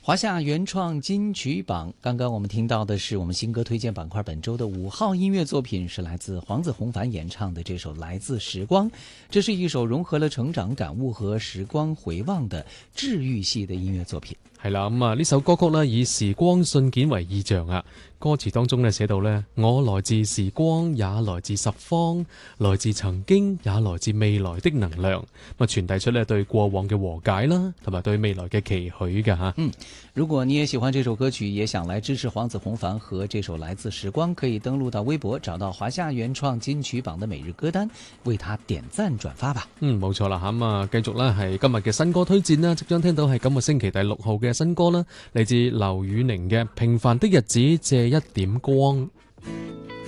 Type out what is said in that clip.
华夏原创金曲榜，刚刚我们听到的是我们新歌推荐板块本周的5号音乐作品，是来自黄子弘凡演唱的这首《來自時光》。这是一首融合了成長感悟和時光回望的治愈系的音樂作品。 係啦，呢首歌曲呢以時光信件為意象啊。歌詞當中呢寫到呢，我來自時光，也來自十方，來自曾經，也來自未來的能量。傳遞出呢對過往嘅和解啦，同埋對未來嘅期許㗎吓。 如果你也喜歡這首歌曲，也想來支持黃子弘凡和這首《來自時光》，可以登錄到微博，找到華夏原創金曲榜的每日歌單，為他點讚轉發吧。 冇錯啦，繼續啦，係今日嘅新歌推薦啦，即將聽到係今個星期第6號嘅新歌啦，嚟自劉宇寧嘅《平凡的日子借一點光》。